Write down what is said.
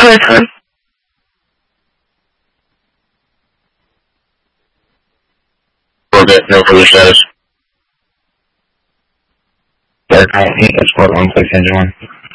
Clear. Orbit, no further status. Dark 8, escort 1, place engine 1.